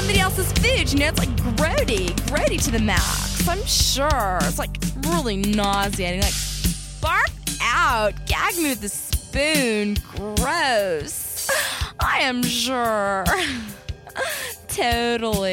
somebody else's food. You know, it's like grody to the max. I'm sure. It's like really nauseating. Like, barf out. Gag me with the spoon. Gross. I am sure. Totally.